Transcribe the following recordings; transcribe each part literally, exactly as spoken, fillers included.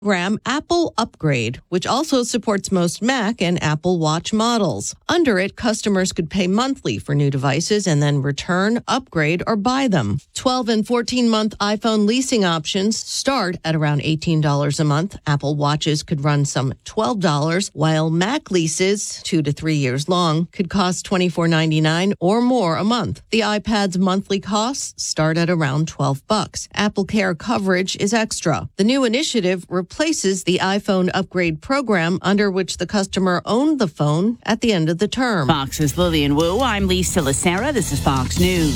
program Apple Upgrade, which also supports most Mac and Apple Watch models. Under it, customers could pay monthly for new devices and then return, upgrade, or buy them. twelve and fourteen-month iPhone leasing options start at around eighteen dollars a month. Apple Watches could run some twelve dollars, while Mac leases, two to three years long, could cost twenty-four ninety-nine or more a month. The iPad's monthly costs start at around twelve bucks. Apple Care coverage is extra. The new initiative replaces the iPhone upgrade program under which the customer owned the phone at the end of the term. Fox's Lillian Wu. I'm Lisa Lacera. This is Fox News.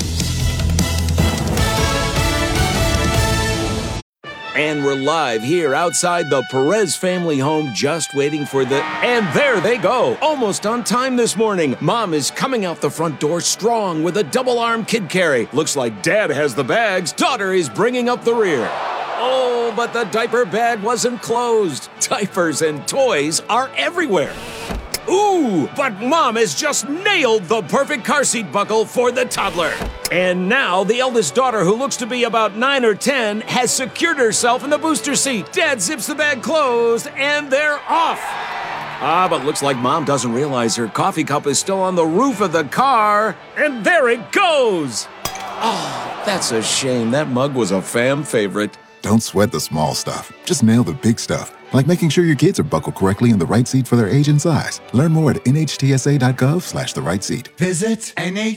And we're live here outside the Perez family home, just waiting for the... And there they go, almost on time this morning. Mom is coming out the front door strong with a double-arm kid carry. Looks like Dad has the bags. Daughter is bringing up the rear. Oh, but the diaper bag wasn't closed. Diapers and toys are everywhere. Ooh, but Mom has just nailed the perfect car seat buckle for the toddler. And now the eldest daughter, who looks to be about nine or ten, has secured herself in the booster seat. Dad zips the bag closed, and they're off. Ah, but looks like Mom doesn't realize her coffee cup is still on the roof of the car. And there it goes. Oh, that's a shame. That mug was a fam favorite. Don't sweat the small stuff. Just nail the big stuff, like making sure your kids are buckled correctly in the right seat for their age and size. Learn more at nhtsa.gov slash the right seat. Visit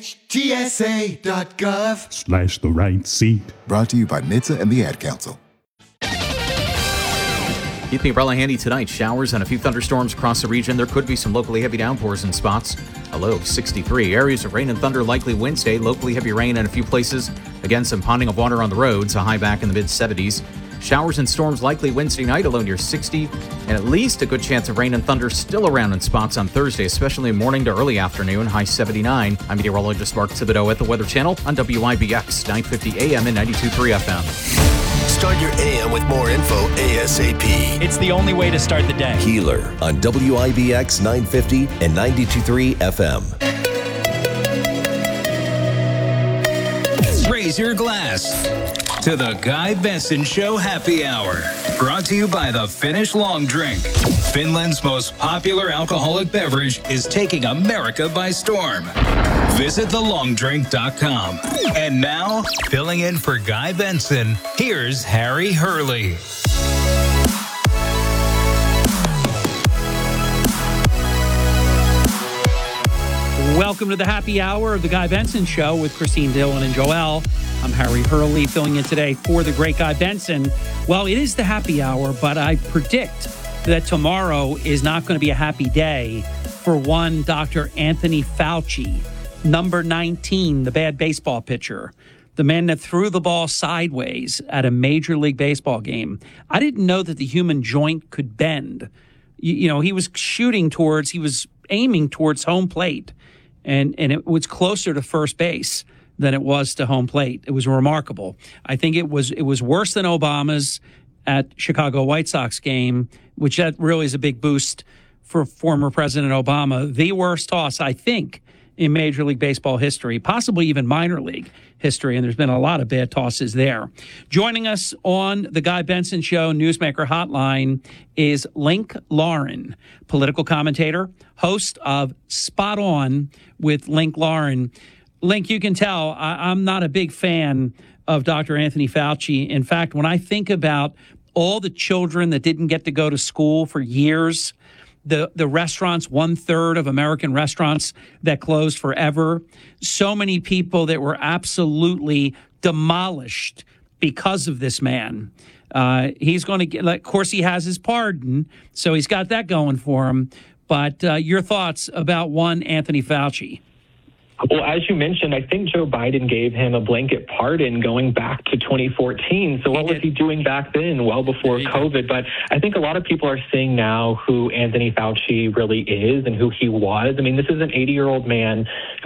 nhtsa.gov slash the right seat. Brought to you by N H T S A and the Ad Council. Keep the umbrella handy tonight. Showers and a few thunderstorms across the region. There could be some locally heavy downpours in spots. A low of sixty-three. Areas of rain and thunder likely Wednesday. Locally heavy rain in a few places. Again, some ponding of water on the roads. A high back in the mid seventies. Showers and storms likely Wednesday night, a low near sixty. And at least a good chance of rain and thunder still around in spots on Thursday, especially morning to early afternoon. High seventy-nine. I'm meteorologist Mark Thibodeau at the Weather Channel on W I B X nine fifty A M and ninety-two point three F M. Start your A M with more info ASAP. It's the only way to start the day. Keeler on W I B X nine fifty and ninety-two point three F M. Raise your glass to the Guy Benson Show Happy Hour. Brought to you by the Finnish Long Drink. Finland's most popular alcoholic beverage is taking America by storm. Visit the long drink dot com. And now, filling in for Guy Benson, here's Harry Hurley. Welcome to the happy hour of the Guy Benson Show with Christine Dillon and Joel. I'm Harry Hurley, filling in today for the great Guy Benson. Well, it is the happy hour, but I predict that tomorrow is not going to be a happy day for one Doctor Anthony Fauci, number nineteen, the bad baseball pitcher, the man that threw the ball sideways at a Major League Baseball game. I didn't know that the human joint could bend. You, you know, he was shooting towards, he was aiming towards home plate, and, and it was closer to first base than it was to home plate. It was remarkable. I think it was it was worse than Obama's at Chicago White Sox game, which that really is a big boost for former President Obama. The worst toss, I think, in Major League Baseball history, possibly even minor league history, and there's been a lot of bad tosses there. Joining us on the Guy Benson Show Newsmaker Hotline is Link Lauren, political commentator, host of Spot On with Link Lauren. Link, you can tell I, I'm not a big fan of Doctor Anthony Fauci. In fact, when I think about all the children that didn't get to go to school for years, the, the restaurants, one third of American restaurants that closed forever, so many people that were absolutely demolished because of this man. Uh, he's going to get, of course, he has his pardon, so he's got that going for him. But uh, your thoughts about one Anthony Fauci? Well, as you mentioned, I think Joe Biden gave him a blanket pardon going back to twenty fourteen. So what was he doing back then, well before COVID? But I think a lot of people are seeing now who Anthony Fauci really is and who he was. I mean, this is an eighty-year-old man who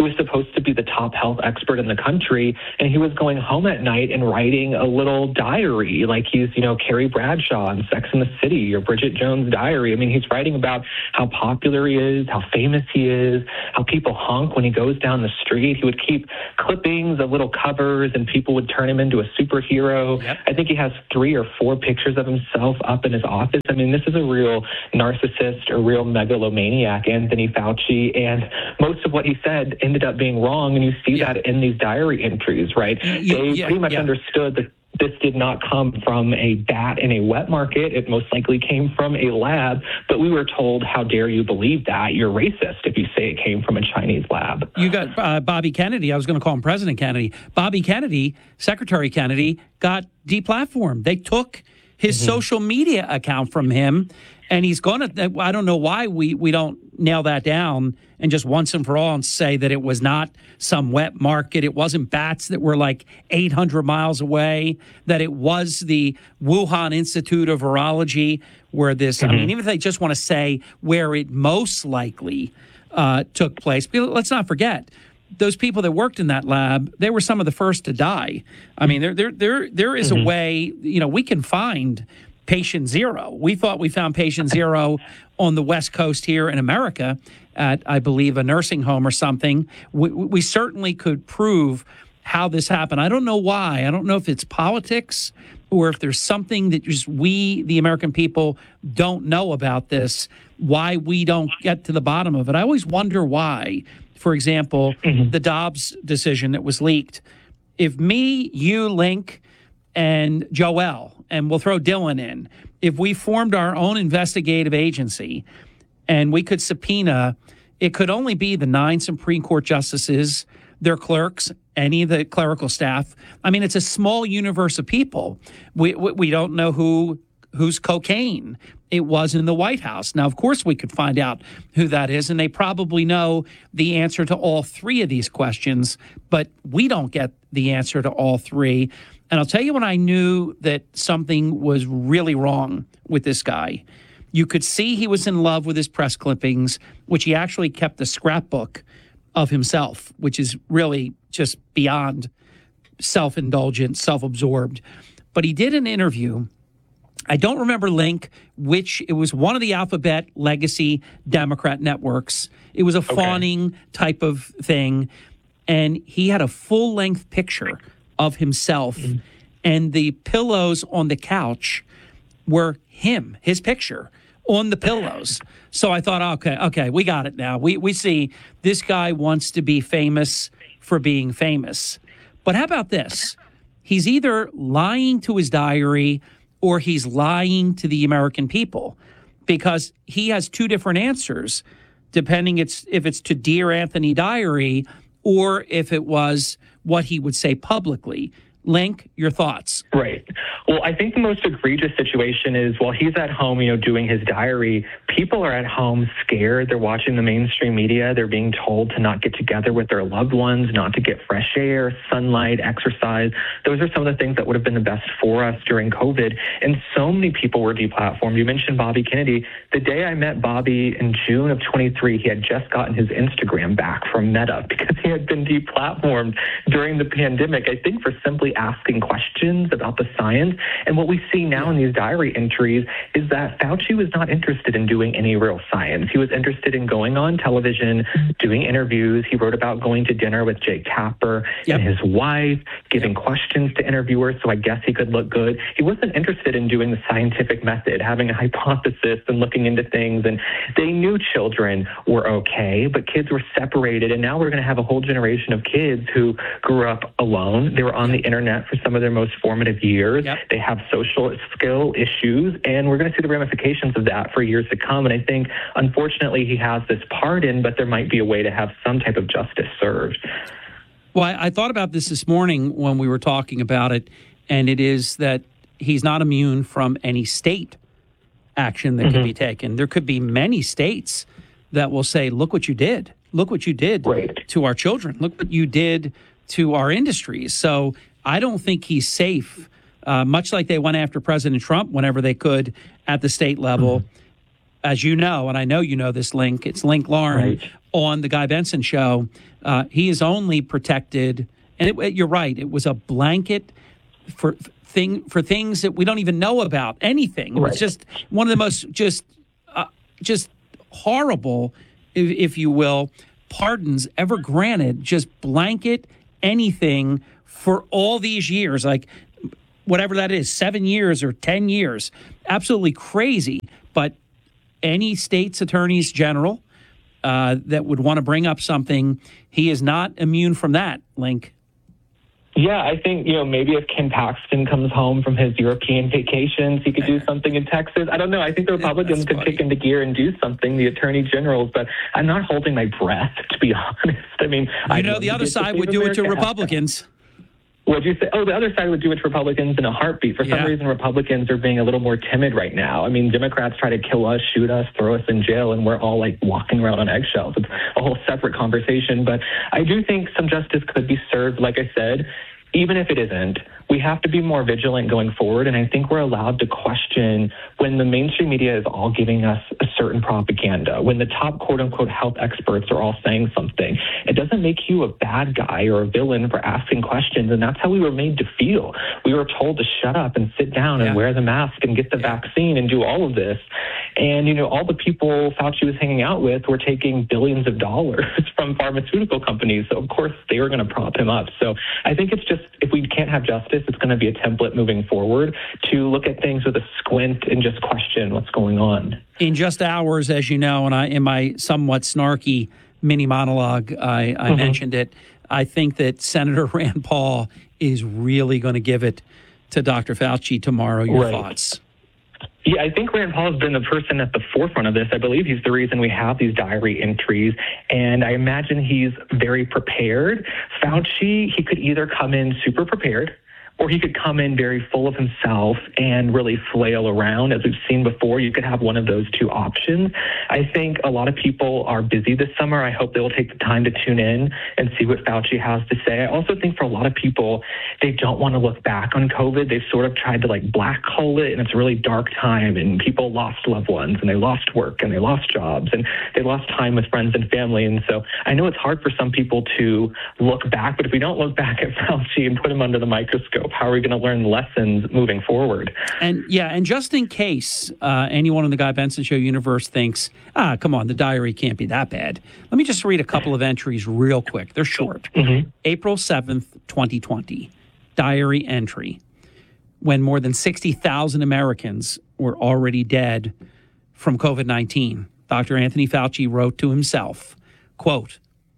who was supposed to be the top health expert in the country, and he was going home at night and writing a little diary like he's, you know, Carrie Bradshaw in Sex and the City or Bridget Jones' Diary. I mean, he's writing about how popular he is, how famous he is, how people honk when he goes down the street. He would keep clippings of little covers, and people would turn him into a superhero. Yep. I think he has three or four pictures of himself up in his office. I mean, this is a real narcissist, a real megalomaniac, Anthony Fauci, and most of what he said ended up being wrong, and you see yeah. that in these diary entries, right? Yeah, they yeah, pretty much yeah. understood that this did not come from a bat in a wet market. It most likely came from a lab, but we were told, how dare you believe that? You're racist if you say it came from a Chinese lab. You got uh, Bobby Kennedy. I was going to call him President Kennedy. Bobby Kennedy, Secretary Kennedy, got deplatformed. They took his mm-hmm. social media account from him, and he's going to, I don't know why we, we don't nail that down and just once and for all and say that it was not some wet market. It wasn't bats that were like eight hundred miles away, that it was the Wuhan Institute of Virology where this, mm-hmm. I mean, even if they just want to say where it most likely uh, took place. Let's not forget, those people that worked in that lab, they were some of the first to die. I mean, there, there, there, there is mm-hmm. a way, you know, we can find patient zero. We thought we found patient zero on the West Coast here in America at, I believe, a nursing home or something. We, we certainly could prove how this happened. I don't know why. I don't know if it's politics or if there's something that just we, the American people, don't know about this, why we don't get to the bottom of it. I always wonder why. For example, mm-hmm. the Dobbs decision that was leaked. If me, you, Link, and Joel, and we'll throw Dylan in, if we formed our own investigative agency and we could subpoena, it could only be the nine Supreme Court justices, their clerks, any of the clerical staff. I mean, it's a small universe of people. We we, we don't know who whose cocaine it was in the White House. Now, of course, we could find out who that is, and they probably know the answer to all three of these questions, but we don't get the answer to all three. And I'll tell you when I knew that something was really wrong with this guy. You could see he was in love with his press clippings, which he actually kept a scrapbook of himself, which is really just beyond self-indulgent, self-absorbed. But he did an interview. I don't remember, Link, which it was one of the Alphabet Legacy Democrat networks. It was a okay. fawning type of thing. And he had a full-length picture of himself, mm-hmm. and the pillows on the couch were him, his picture on the pillows. So I thought, okay, okay, we got it now. We we see this guy wants to be famous for being famous. But how about this? He's either lying to his diary or he's lying to the American people, because he has two different answers, depending it's if it's to Dear Anthony Diary or if it was what he would say publicly. Link, your thoughts? Right. Well, I think the most egregious situation is while he's at home, you know, doing his diary, people are at home scared. They're watching the mainstream media. They're being told to not get together with their loved ones, not to get fresh air, sunlight, exercise. Those are some of the things that would have been the best for us during COVID. And so many people were deplatformed. You mentioned Bobby Kennedy. The day I met Bobby in June of twenty-three, he had just gotten his Instagram back from Meta because he had been deplatformed during the pandemic, I think for simply asking questions about the science. And what we see now in these diary entries is that Fauci was not interested in doing any real science. He was interested in going on television, doing interviews. He wrote about going to dinner with Jake Tapper yep. and his wife, giving yep. questions to interviewers, so I guess he could look good. He wasn't interested in doing the scientific method, having a hypothesis and looking into things. And they knew children were okay, but kids were separated. And now we're going to have a whole generation of kids who grew up alone. They were on the internet for some of their most formative years. Yep. They have social skill issues, and we're going to see the ramifications of that for years to come. And I think, unfortunately, he has this pardon, but there might be a way to have some type of justice served. Well, I, I thought about this this morning when we were talking about it, and it is that he's not immune from any state action that mm-hmm. could be taken. There could be many states that will say, look what you did. Look what you did right. to our children. Look what you did to our industries. So I don't think he's safe, uh, much like they went after President Trump whenever they could at the state level. Mm-hmm. as you know, and I know you know this, Link, it's Link Lauren Right. on the Guy Benson Show. Uh, he is only protected, and it, you're right, it was a blanket for thing for things that we don't even know about, anything. It was Right. just one of the most just uh, just horrible, if, if you will, pardons ever granted, just blanket anything for all these years, like whatever that is, seven years or ten years. Absolutely crazy. But any state's attorneys general uh, that would want to bring up something, he is not immune from that, Link. Yeah, I think, you know, maybe if Ken Paxton comes home from his European vacations, he could do something in Texas. I don't know. I think the Republicans could kick into gear and do something, the attorney generals, but I'm not holding my breath, to be honest. I mean, You I know, the other side would do it to Republicans. What'd you say? Oh, the other side would do it to Republicans in a heartbeat. For some Yeah. reason, Republicans are being a little more timid right now. I mean, Democrats try to kill us, shoot us, throw us in jail, and we're all like walking around on eggshells. It's a whole separate conversation. But I do think some justice could be served, like I said. Even if it isn't, we have to be more vigilant going forward. And I think we're allowed to question when the mainstream media is all giving us a certain propaganda, when the top quote unquote health experts are all saying something. It doesn't make you a bad guy or a villain for asking questions. And that's how we were made to feel. We were told to shut up and sit down Yeah. and wear the mask and get the Yeah. vaccine and do all of this. And, you know, all the people Fauci was hanging out with were taking billions of dollars from pharmaceutical companies. So, of course, they were going to prop him up. So I think it's just, if we can't have justice, it's going to be a template moving forward to look at things with a squint and just question what's going on. In just hours, as you know, and I, in my somewhat snarky mini monologue, I, I Mhm. mentioned it. I think that Senator Rand Paul is really going to give it to Doctor Fauci tomorrow. Your Right. thoughts? Yeah, I think Rand Paul has been the person at the forefront of this. I believe he's the reason we have these diary entries, and I imagine he's very prepared. Fauci, he could either come in super prepared, or he could come in very full of himself and really flail around. As we've seen before, you could have one of those two options. I think a lot of people are busy this summer. I hope they will take the time to tune in and see what Fauci has to say. I also think for a lot of people, they don't want to look back on COVID. They've sort of tried to like black hole it, and it's a really dark time, and people lost loved ones, and they lost work, and they lost jobs, and they lost time with friends and family. And so I know it's hard for some people to look back, but if we don't look back at Fauci and put him under the microscope, how are we going to learn lessons moving forward? And yeah, and just in case uh, anyone in the Guy Benson Show universe thinks, ah, come on, the diary can't be that bad. Let me just read a couple of entries real quick. They're short. Mm-hmm. April seventh, twenty twenty, diary entry. When more than sixty thousand Americans were already dead from COVID nineteen, Doctor Anthony Fauci wrote to himself, quote,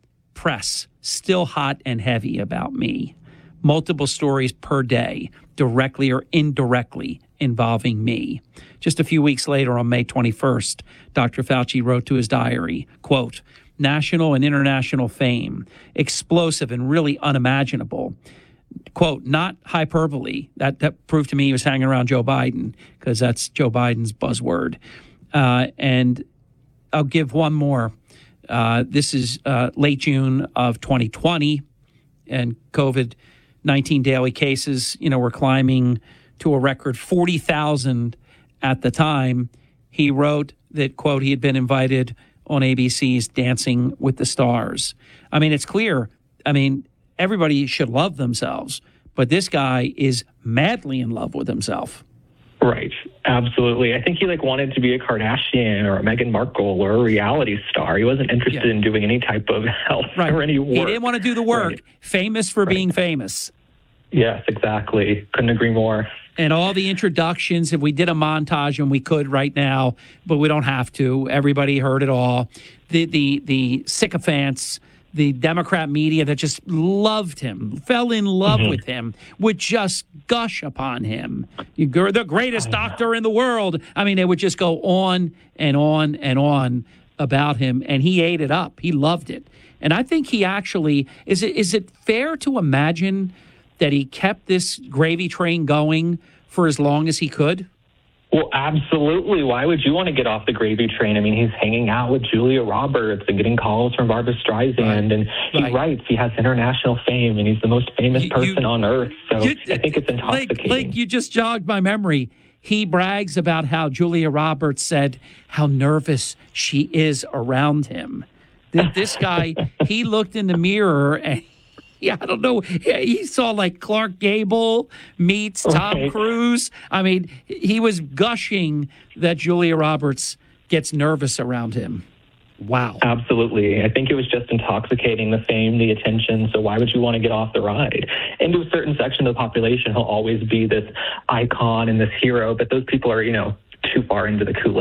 press still hot and heavy about me. Multiple stories per day, directly or indirectly involving me. Just a few weeks later, on May twenty-first, Doctor Fauci wrote to his diary, quote, national and international fame, explosive and really unimaginable. Quote, not hyperbole. That, that proved to me he was hanging around Joe Biden, because that's Joe Biden's buzzword. Uh, and I'll give one more. Uh, this is uh, late June of twenty twenty, and COVID nineteen daily cases, you know, were climbing to a record forty thousand at the time. He wrote that, quote, he had been invited on A B C's Dancing with the Stars. I mean, it's clear. I mean, everybody should love themselves, but this guy is madly in love with himself. Right. Absolutely. I think he like wanted to be a Kardashian or a Meghan Markle or a reality star. He wasn't interested Yeah. in doing any type of health Right. or any work. He didn't want to do the work. Right. Famous for Right. being famous. Yes, exactly. Couldn't agree more. And all the introductions, if we did a montage, and we could right now, but we don't have to. Everybody heard it all. The the the sycophants, the Democrat media that just loved him, fell in love Mm-hmm. with him, would just gush upon him. You're the greatest doctor in the world. I mean, they would just go on and on and on about him, and he ate it up. He loved it. And I think he actually, is it is it fair to imagine that he kept this gravy train going for as long as he could? Well, absolutely. Why would you want to get off the gravy train? I mean, he's hanging out with Julia Roberts and getting calls from Barbra Streisand, Right. and he Right. writes he has international fame, and he's the most famous You- person you- on earth. So You- I think it's like, intoxicating. like you just jogged my memory. he brags about how Julia Roberts said how nervous she is around him. This guy, he looked in the mirror and yeah, I don't know. He saw like Clark Gable meets Tom Right. Cruise. I mean, he was gushing that Julia Roberts gets nervous around him. Wow. Absolutely. I think it was just intoxicating, the fame, the attention. So why would you want to get off the ride? And to a certain section of the population, he'll always be this icon and this hero. But those people are, you know, too far into the Kool-Aid.